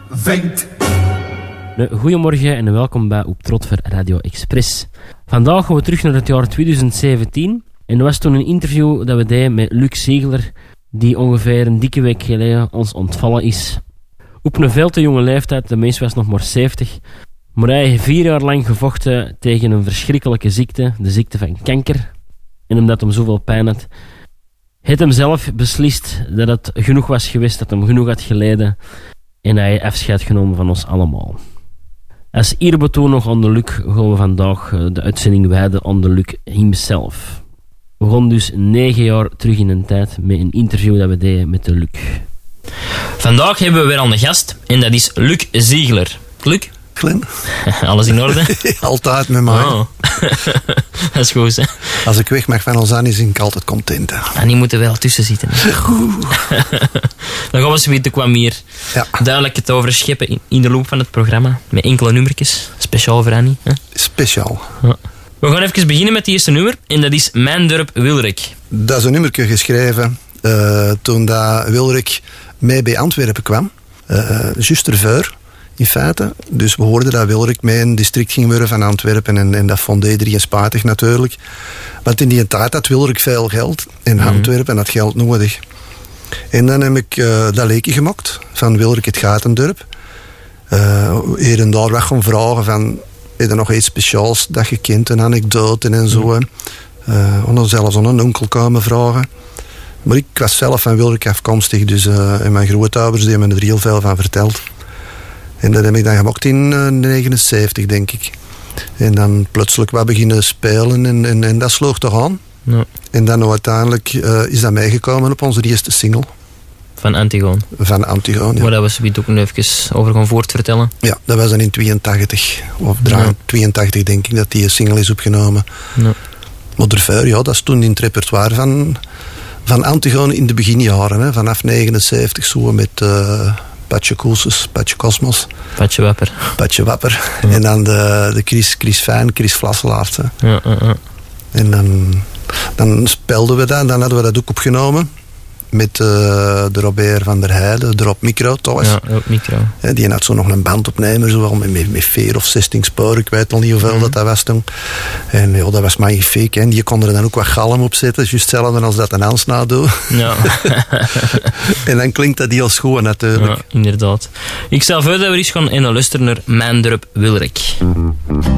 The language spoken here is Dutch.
Vinkt. Goedemorgen en welkom bij Op Trotver Radio Express. Vandaag gaan we terug naar het jaar 2017. En dat was toen een interview dat we deden met Luc Ziegler, die ongeveer een dikke week geleden ons ontvallen is. Op een veel te jonge leeftijd, de mens was nog maar 70. Maar hij heeft 4 jaar lang gevochten tegen een verschrikkelijke ziekte, de ziekte van kanker. En omdat hij zoveel pijn had, heeft hem zelf beslist dat het genoeg was geweest, dat hij genoeg had geleden. En hij heeft afscheid genomen van ons allemaal. Als eerbetoon nog aan de Luc gaan we vandaag de uitzending wijden aan de Luc himself. We gaan dus 9 jaar terug in een tijd met een interview dat we deden met de Luc. Vandaag hebben we weer aan de gast en dat is Luc Ziegler. Luc? Glenn? Alles in orde? Altijd met mij. Oh. Dat is goed, hè? Als ik weg mag van ons aan, is ik altijd content. Hè. En die moeten wel tussen zitten. Dan gaan we zometeen kwam hier duidelijk het over scheppen in de loop van het programma. Met enkele nummertjes. Speciaal voor Annie. Hè? Speciaal. Ja. We gaan even beginnen met het eerste nummer. En dat is Mijn Dorp Wilrijk. Dat is een nummertje geschreven toen dat Wilrijk mee bij Antwerpen kwam. Juist ervoor, in feite. Dus we hoorden dat Wilrijk mee een district ging worden van Antwerpen. En dat vond iedereen spijtig natuurlijk. Want in die tijd had Wilrijk veel geld. En Antwerpen had geld nodig. En dan heb ik dat leekje gemaakt. Van Wilrijk het Gatendorp. Hier en daar wat gaan vragen van... Heb je nog iets speciaals dat je kent? Een anekdote en zo. En dan zelfs aan een onkel komen vragen. Maar ik was zelf van Wilrijk afkomstig. Dus en mijn grootouders die hebben me er heel veel van verteld. En dat heb ik dan gemaakt in 1979, denk ik. En dan plotseling wat beginnen spelen en dat sloeg toch aan. Ja. En dan uiteindelijk is dat meegekomen op onze eerste single. Van Antigoon. Van Antigoon, ja. Waar we zometeen ook nog even over gaan voortvertellen. Ja, dat was dan in 82. Of 82 denk ik dat die single is opgenomen. Ja. Maar daarvoor, ja, dat is toen in het repertoire van Antigoon in de beginjaren. Hè, vanaf 79 zo met... Patje Koelses, Patje Cosmos. Patje Wapper. Patje Wapper. Ja. En dan de Chris Fijn, Chris Vlasselaert. Ja. En dan speelden we dat en dan hadden we dat ook opgenomen. Met de Robert van der Heijden, er op micro thuis. Ja, op micro. Die had zo nog een bandopnemer, zo wel met 4 of 16 sporen. Ik weet al niet hoeveel dat was toen. En ja, dat was magnifiek. En je kon er dan ook wat galm op zetten. Juist hetzelfde als dat een Hans nadoet. Ja. En dan klinkt dat heel schoon natuurlijk. Ja, inderdaad. Ik stel voor dat we eens gaan luisteren naar Mijn Dorp Wilrijk.